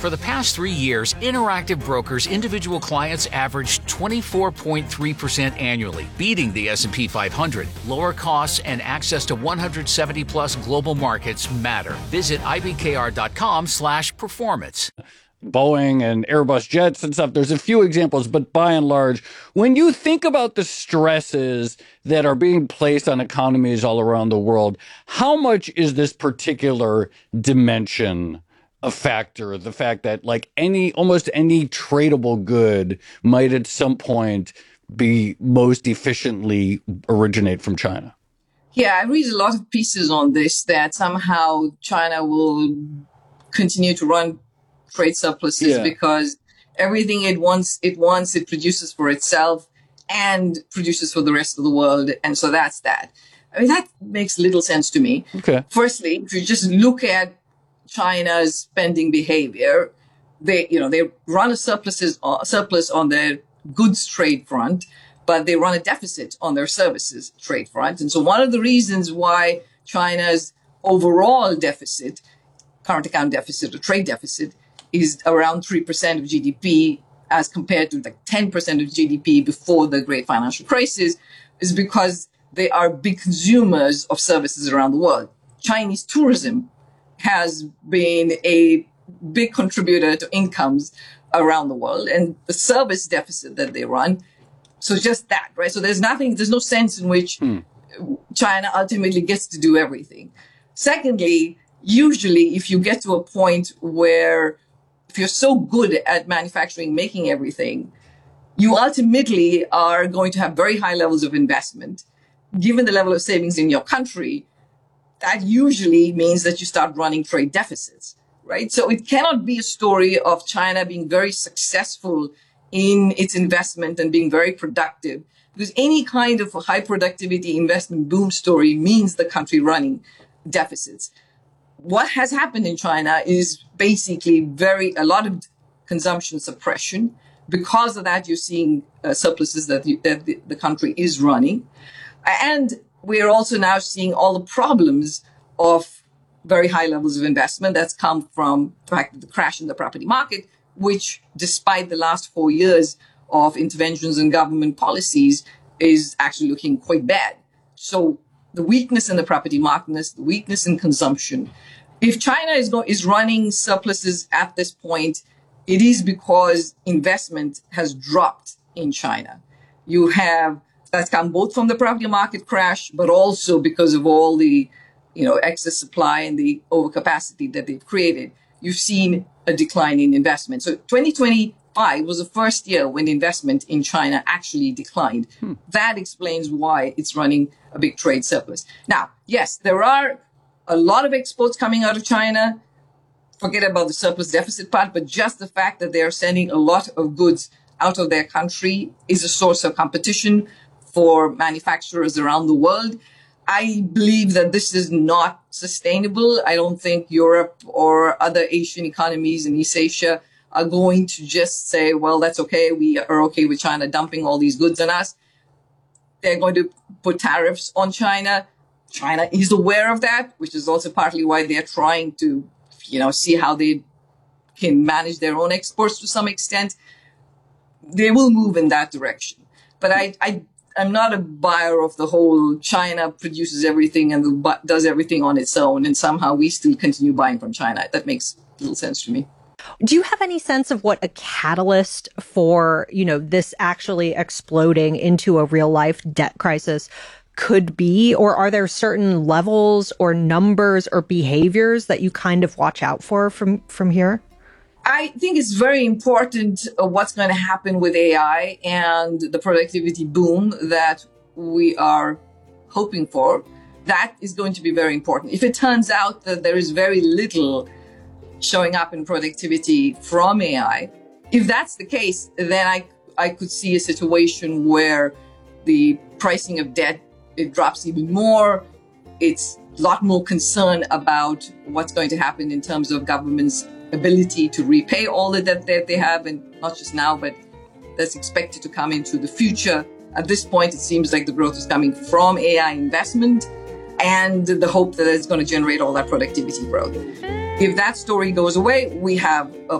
For the past 3 years, Interactive Brokers individual clients averaged 24.3% annually, beating the S&P 500. Lower costs and access to 170-plus global markets matter. Visit ibkr.com/performance. Boeing and Airbus jets and stuff. There's a few examples, but by and large, when you think about the stresses that are being placed on economies all around the world, how much is this particular dimension a factor? The fact that almost any tradable good might at some point be most efficiently originate from China. Yeah, I read a lot of pieces on this that somehow China will continue to run trade surpluses because everything it wants, it produces for itself and produces for the rest of the world. And so that's that. I mean, that makes little sense to me. Okay. Firstly, if you just look at China's spending behavior, they run a surplus on their goods trade front, but they run a deficit on their services trade front. And so one of the reasons why China's overall deficit, current account deficit or trade deficit, is around 3% of GDP as compared to 10% of GDP before the great financial crisis, is because they are big consumers of services around the world. Chinese tourism has been a big contributor to incomes around the world, and the service deficit that they run. So just that, right? So there's no sense in which China ultimately gets to do everything. Secondly, usually if you get to a point where if you're so good at manufacturing, making everything, you ultimately are going to have very high levels of investment. Given the level of savings in your country, that usually means that you start running trade deficits, right? So it cannot be a story of China being very successful in its investment and being very productive, because any kind of a high productivity investment boom story means the country running deficits. What has happened in China is basically a lot of consumption suppression. Because of that, you're seeing surpluses that the country is running. And we're also now seeing all the problems of very high levels of investment that's come from the fact that the crash in the property market, which despite the last 4 years of interventions in government policies is actually looking quite bad. So the weakness in the property market, the weakness in consumption. If China is running surpluses at this point, it is because investment has dropped in China. That's come both from the property market crash, but also because of all the, excess supply and the overcapacity that they've created. You've seen a decline in investment. So 2025 was the first year when investment in China actually declined. That explains why it's running a big trade surplus. Now, yes, there are a lot of exports coming out of China. Forget about the surplus deficit part, but just the fact that they are sending a lot of goods out of their country is a source of competition for manufacturers around the world. I believe that this is not sustainable. I don't think Europe or other Asian economies in East Asia are going to just say, well, that's okay. We are okay with China dumping all these goods on us. They're going to put tariffs on China. China is aware of that, which is also partly why they're trying to, see how they can manage their own exports to some extent. They will move in that direction. But I'm not a buyer of the whole China produces everything and does everything on its own, and somehow we still continue buying from China. That makes little sense to me. Do you have any sense of what a catalyst for, this actually exploding into a real life debt crisis could be? Or are there certain levels or numbers or behaviors that you kind of watch out for from here? I think it's very important what's going to happen with AI and the productivity boom that we are hoping for. That is going to be very important. If it turns out that there is very little showing up in productivity from AI, if that's the case, then I could see a situation where the pricing of debt, it drops even more. It's a lot more concern about what's going to happen in terms of government's ability to repay all the debt that they have, and not just now, but that's expected to come into the future. At this point, it seems like the growth is coming from AI investment and the hope that it's going to generate all that productivity growth. If that story goes away, we have a